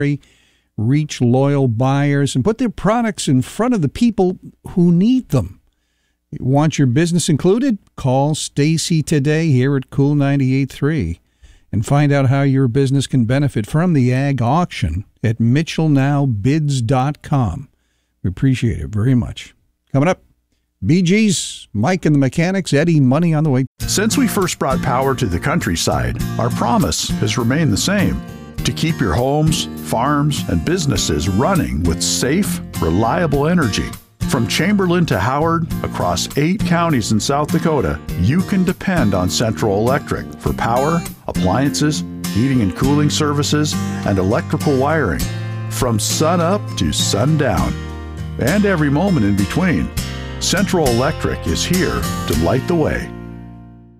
reach loyal buyers, and put their products in front of the people who need them. Want your business included? Call Stacy today here at Cool 98.3 and find out how your business can benefit from the ag auction at mitchellnowbids.com. We appreciate it very much. Coming up, BG's, Mike and the Mechanics, Eddie, Money on the way. Since we first brought power to the countryside, our promise has remained the same: to keep your homes, farms, and businesses running with safe, reliable energy. From Chamberlain to Howard, across 8 counties in South Dakota, you can depend on Central Electric for power, appliances, heating and cooling services, and electrical wiring. From sun up to sundown, and every moment in between, Central Electric is here to light the way.